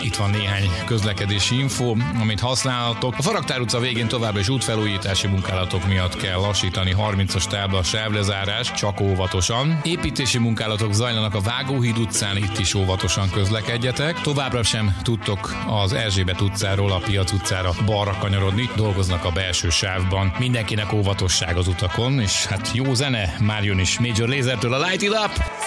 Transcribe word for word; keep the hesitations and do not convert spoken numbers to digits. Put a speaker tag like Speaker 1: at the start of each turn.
Speaker 1: itt van néhány közlekedési info, amit használhatok. A Faragtár utca végén továbbra is útfelújítási munkálatok miatt kell lassítani, harmincas tábla sávlezárás, csak óvatosan. Építési munkálatok zajlanak a Vágóhíd utcán, itt is óvatosan közlekedjetek. Továbbra sem tudtok az Erzsébet utcáról a Piac utcára balra kanyarodni, dolgoznak a belső sávban. Mindenkinek óvatosság az utakon, és hát jó zene, már jön is Major Lasertől a Light It Up!